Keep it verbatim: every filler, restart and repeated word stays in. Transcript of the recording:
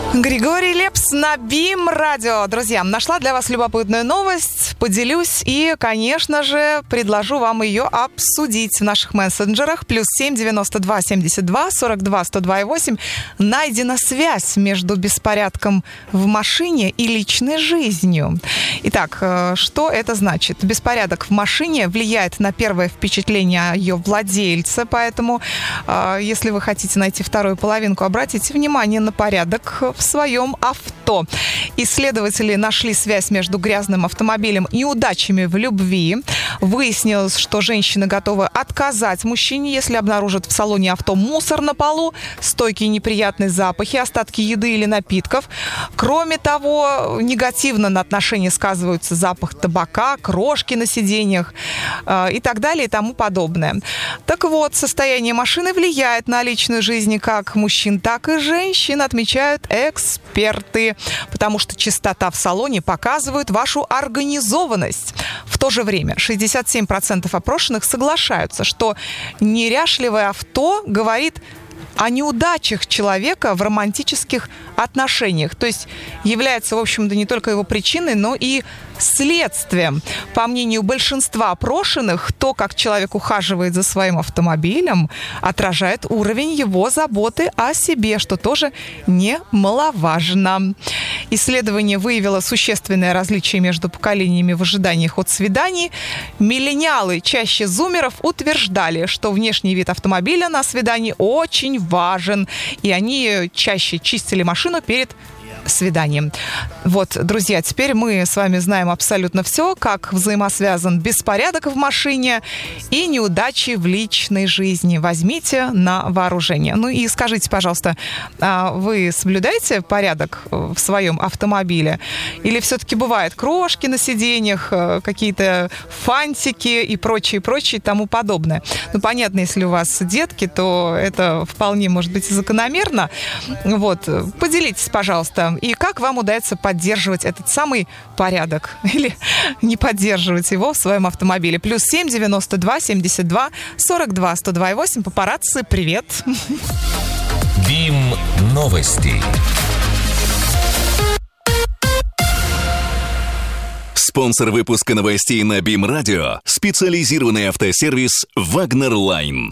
Григорий Лепс на БИМ Радио. Друзья, нашла для вас любопытную новость, поделюсь и, конечно же, предложу вам ее обсудить в наших мессенджерах. Плюс семь девяносто два семьдесят два сорок два сто два и восемь. Найдена связь между беспорядком в машине и личной жизнью. Итак, что это значит? Беспорядок в машине влияет на первое впечатление ее владельца, поэтому, если вы хотите найти вторую половинку, обратите внимание на порядок в своем авто. Исследователи нашли связь между грязным автомобилем и неудачами в любви. Выяснилось, что женщины готовы отказать мужчине, если обнаружат в салоне авто мусор на полу, стойкие неприятные запахи, остатки еды или напитков. Кроме того, негативно на отношения сказываются запах табака, крошки на сиденьях э, и так далее и тому подобное. Так вот, состояние машины влияет на личную жизнь как мужчин, так и женщин, отмечают эксперты, потому что чистота в салоне показывает вашу организованность. В то же время шестьдесят семь процентов опрошенных соглашаются, что неряшливое авто говорит о неудачах человека в романтических отношениях. То есть является, в общем-то, не только его причиной, но и следствием. По мнению большинства опрошенных, то, как человек ухаживает за своим автомобилем, отражает уровень его заботы о себе, что тоже немаловажно. Исследование выявило существенное различие между поколениями в ожиданиях от свиданий. Миллениалы чаще зумеров утверждали, что внешний вид автомобиля на свидании очень важен, и они чаще чистили машину перед свиданием. Вот, друзья, теперь мы с вами знаем абсолютно все, как взаимосвязан беспорядок в машине и неудачи в личной жизни. Возьмите на вооружение. Ну и скажите, пожалуйста, вы соблюдаете порядок в своем автомобиле? Или все-таки бывают крошки на сиденьях, какие-то фантики и прочее, прочее и тому подобное? Ну, понятно, если у вас детки, то это вполне может быть закономерно. Вот, поделитесь, пожалуйста, и как вам удается поддерживать этот самый порядок или не поддерживать его в своем автомобиле. Плюс семь девяносто два семьдесят два сорок два сто два и восемь. Папарацци, привет. БИМ новости. Спонсор выпуска новостей на БИМ Радио — специализированный автосервис «Вагнер Лайн».